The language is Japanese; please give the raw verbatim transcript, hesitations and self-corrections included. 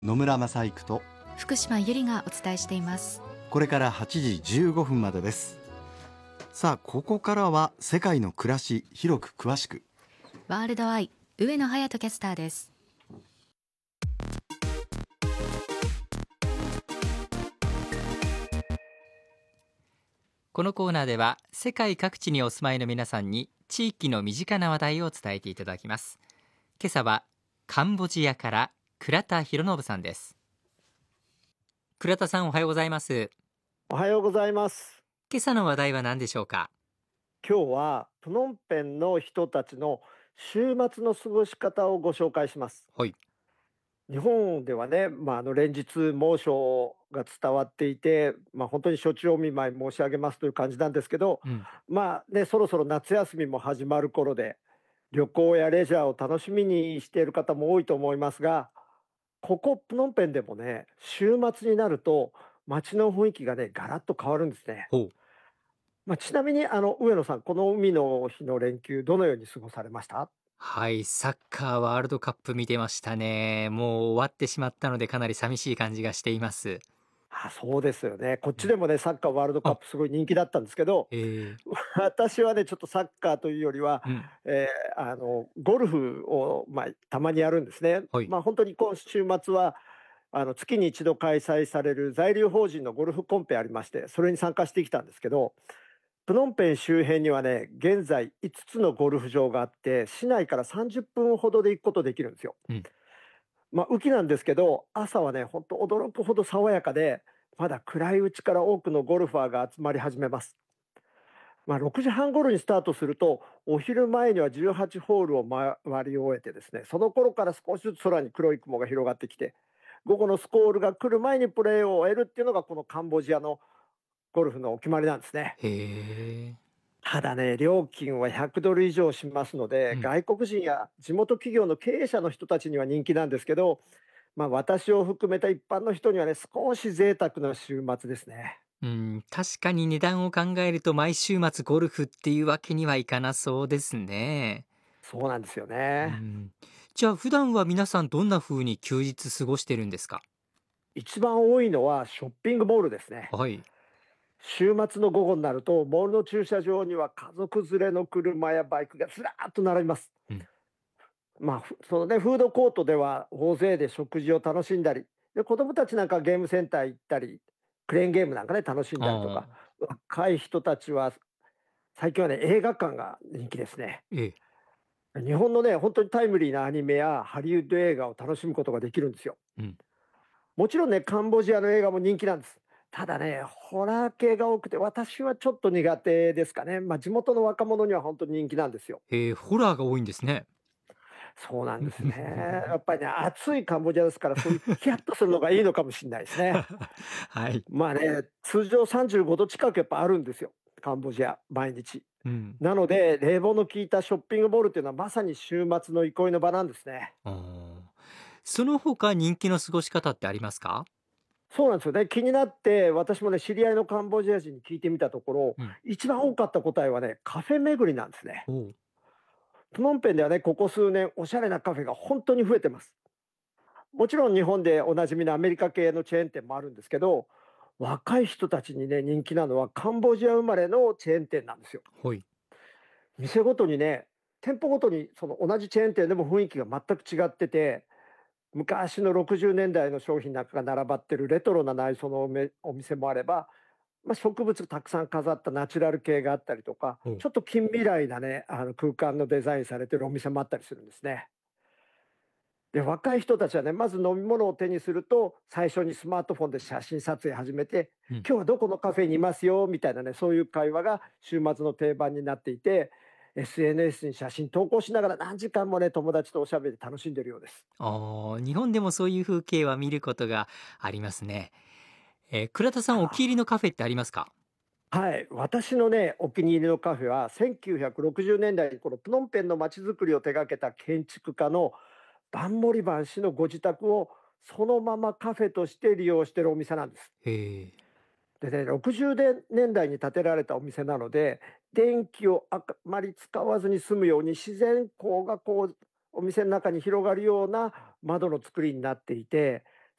野村正育と福島ゆりがお伝えしています。 これからはちじじゅうごふんまでです。さあ、ここからは世界の暮らし広く詳しく、 ワールドアイ上野隼人キャスターです。 このコーナーでは世界各地にお住まいの皆さんに地域の身近な話題を伝えていただきます。今朝はカンボジアから倉田博信さんです。倉田さん、おはようございます。 おはようございます。 今朝の話題は何でしょうか？ 今日はプノンペンの人たちの週末の過ごし方をご紹介します。 はい。 日本ではね、まあ、あの連日猛暑が伝わっていて、まあ、本当に所長お見舞い申し上げますという感じなんですけど、 うん、 まあね、そろそろ夏休みも始まる頃で旅行やレジャーを楽しみにしている方も多いと思いますが、ここプノンペンでもね、週末になると街の雰囲気がねガラッと変わるんですね。 ほう。 まあ、ちなみにあの上野さん、この海の日の連休どのように過ごされました？ はい、サッカーワールドカップ見てましたね。もう終わってしまったのでかなり寂しい感じがしています。 あ、そうですよね。こっうん、 ちでもね、サッカーワールドカッあ、 プすごい人気だったんですけど、 えー、 私はね、ちょっとサッカーというよりは、 うん、 えーあの、ゴルフを、まあ、たまにやるんですね。 はい。 まあ、本当に今週末は、あの、月に一度開催される在留邦人のゴルフコンペありまして、それに参加してきたんですけど、プノンペン周辺にはね、現在いつつのゴルフ場があって、市内からさんじゅっぷんほどで行くことできるんですよ。 うん、 まあ、雨季なんですけど、朝はね、本当驚くほど爽やかで、まだ暗いうちから多くのゴルファーが集まり始めます。まあ、ろくじはん頃にスタートすると、お昼前にはじゅうはちホールを回り終えてですね、その頃から少しずつ空に黒い雲が広がってきて、午後のスコールが来る前にプレーを終えるっていうのがこのカンボジアのゴルフのお決まりなんですね。 へえ。 ただね、料金はひゃくドル以上しますので、 うん。 外国人や地元企業の経営者の人たちには人気なんですけど、まあ、私を含めた一般の人にはね、少し贅沢な週末ですね。 うん、確かに値段を考えると毎週末ゴルフっていうわけにはいかなそうですね。 そうなんですようね。 ん。じゃあ普段は皆さんどんな風に休日過ごしてるんですか？ 一番多いのはショッピングモールですね。 はい。 週末の午後になると、モールの駐車場には家族連れの車やバイクがずらーっと並びます。 うん。 まあ、ふそのね、フードコートでは大勢で食事を楽しんだり、で子供たちなんかゲームセンター行ったり、クレーンゲームなんかね、楽しんだりとか、 ああ、 若い人たちは最近はね、映画館が人気ですね。 ええ。 日本のね、本当にタイムリーなアニメやハリウッド映画を楽しむことができるんですよ。 うん。 もちろんね、カンボジアの映画も人気なんです。ただね、ホラー系が多くて、私はちょっと苦手ですかね。まあ、地元の若者には本当に人気なんですよ。 ええ、ホラーが多いんですね。 そうなんですね。やっぱりね、暑いカンボジアですから、そういうヒヤッとするのがいいのかもしれないですね。 はい。 まあね、通常さんじゅうごど近くやっぱあるんですよ、カンボジア、毎日。 うん。 なので、冷房の効いたショッピングモールっていうのはまさに週末の憩いの場なんですね。 ああ。その他人気の過ごし方ってありますか？ そうなんですよね。気になって、私もね、知り合いのカンボジア人に聞いてみたところ、 うん。 一番多かった答えはね、カフェ巡りなんですね。 おう。 プノンペンではね、ここ数年、おしゃれなカフェが本当に増えてます。もちろん日本でおなじみのアメリカ系のチェーン店もあるんですけど、若い人たちにね、人気なのはカンボジア生まれのチェーン店なんですよ。 はい。 店ごとにね、店舗ごとにその同じチェーン店でも雰囲気が全く違ってて、昔のろくじゅうねんだいの商品なんかが並ばってるレトロな内装のおめお店もあれば、まあ、植物たくさん飾ったナチュラル系があったりとか、 おう。 ちょっと近未来なね、あの空間のデザインされてるお店もあったりするんですね。で、若い人たちはね、まず飲み物を手にすると、最初にスマートフォンで写真撮影始めて、 うん。 今日はどこのカフェにいますよみたいなね、そういう会話が週末の定番になっていて、エスエヌエス に写真投稿しながら何時間もね、友達とおしゃべり楽しんでるようです。 ああ、日本でもそういう風景は見ることがありますね。えー、倉田さんお気入りのカフェってありますか？ はい、私のね、お気に入りのカフェは、せんきゅうひゃくろくじゅうねんだいにこのプノンペンの街づくりを手掛けた建築家のバンモリバン氏のご自宅をそのままカフェとして利用しているお店なんです。 へえ。 でね、ろくじゅうねんだいに建てられたお店なので、電気をあまり使わずに済むように自然光がこうお店の中に広がるような窓の作りになっていて、